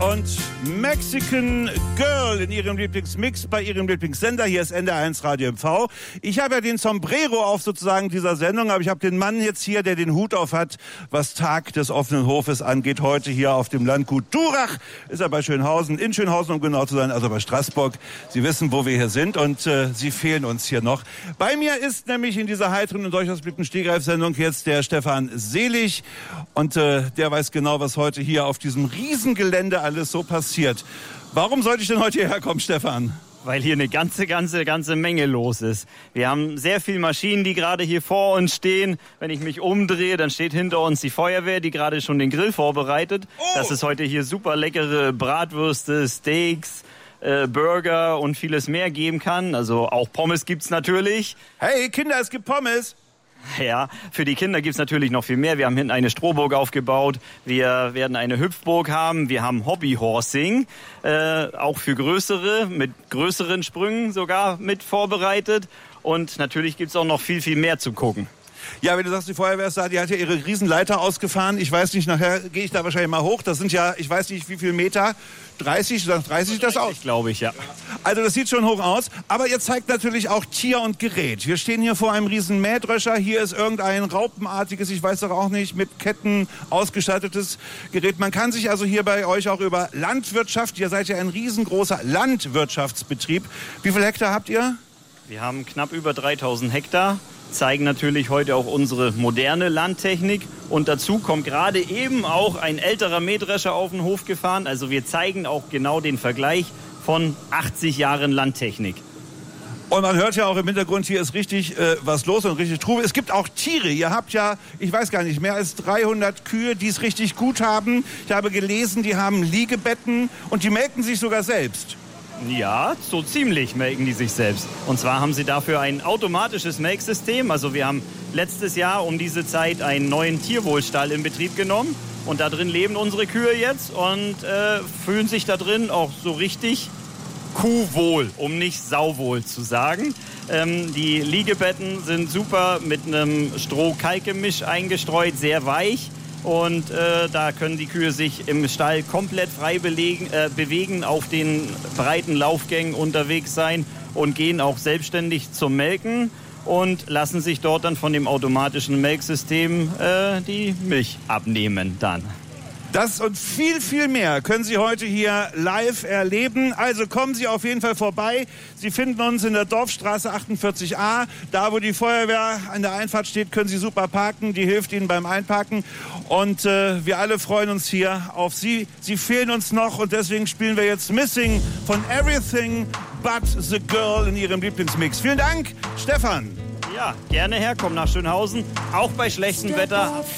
und Mexican Girl in ihrem Lieblingsmix bei ihrem Lieblingssender. Hier ist NDR1 Radio MV. Ich habe ja den Sombrero auf sozusagen dieser Sendung, aber ich habe den Mann jetzt hier, der den Hut auf hat, was Tag des offenen Hofes angeht. Heute hier auf dem Landgut Durach ist er bei Schönhausen, in Schönhausen, um genau zu sein, also bei Straßburg. Sie wissen, wo wir hier sind und Sie fehlen uns hier noch. Bei mir ist nämlich in dieser heiteren und durchaus beliebten Stehgreif-Sendung jetzt der Stefan Selig und der weiß genau, was heute hier auf diesem Riesengelände alles so passiert. Warum sollte ich denn heute hierher kommen, Stefan? Weil hier eine ganze Menge los ist. Wir haben sehr viele Maschinen, die gerade hier vor uns stehen. Wenn ich mich umdrehe, dann steht hinter uns die Feuerwehr, die gerade schon den Grill vorbereitet. Oh. Dass es heute hier super leckere Bratwürste, Steaks, Burger und vieles mehr geben kann. Also auch Pommes gibt's natürlich. Hey Kinder, es gibt Pommes! Ja, für die Kinder gibt's natürlich noch viel mehr. Wir haben hinten eine Strohburg aufgebaut. Wir werden eine Hüpfburg haben. Wir haben Hobbyhorsing, auch für Größere, mit größeren Sprüngen sogar mit vorbereitet. Und natürlich gibt's auch noch viel mehr zu gucken. Ja, wenn du sagst, die Feuerwehr ist da, die hat ja ihre Riesenleiter ausgefahren. Ich weiß nicht, nachher gehe ich da wahrscheinlich mal hoch. Das sind ja, ich weiß nicht, wie viel Meter. 30 sieht das aus? Glaube ich, ja. Also das sieht schon hoch aus. Aber ihr zeigt natürlich auch Tier und Gerät. Wir stehen hier vor einem riesen Mähdrescher. Hier ist irgendein raupenartiges, ich weiß doch auch nicht, mit Ketten ausgestattetes Gerät. Man kann sich also hier bei euch auch über Landwirtschaft, ihr seid ja ein riesengroßer Landwirtschaftsbetrieb. Wie viel Hektar habt ihr? Wir haben knapp über 3000 Hektar. Zeigen natürlich heute auch unsere moderne Landtechnik. Und dazu kommt gerade eben auch ein älterer Mähdrescher auf den Hof gefahren. Also wir zeigen auch genau den Vergleich von 80 Jahren Landtechnik. Und man hört ja auch im Hintergrund, hier ist richtig was los und richtig Trubel. Es gibt auch Tiere. Ihr habt ja, ich weiß gar nicht, mehr als 300 Kühe, die es richtig gut haben. Ich habe gelesen, die haben Liegebetten und die melken sich sogar selbst. Ja, so ziemlich melken die sich selbst. Und zwar haben sie dafür ein automatisches Melksystem. Also wir haben letztes Jahr um diese Zeit einen neuen Tierwohlstall in Betrieb genommen. Und da drin leben unsere Kühe jetzt und fühlen sich da drin auch so richtig kuhwohl, um nicht sauwohl zu sagen. Die Liegebetten sind super mit einem Stroh-Kalk-Gemisch eingestreut, sehr weich. Und da können die Kühe sich im Stall komplett frei bewegen, auf den breiten Laufgängen unterwegs sein und gehen auch selbstständig zum Melken und lassen sich dort dann von dem automatischen Melksystem die Milch abnehmen dann. Das und viel mehr können Sie heute hier live erleben. Also kommen Sie auf jeden Fall vorbei. Sie finden uns in der Dorfstraße 48a. Da, wo die Feuerwehr an der Einfahrt steht, können Sie super parken. Die hilft Ihnen beim Einparken. Und wir alle freuen uns hier auf Sie. Sie fehlen uns noch und deswegen spielen wir jetzt Missing von Everything But the Girl in Ihrem Lieblingsmix. Vielen Dank, Stefan. Ja, gerne herkommen nach Schönhausen, auch bei schlechtem Wetter.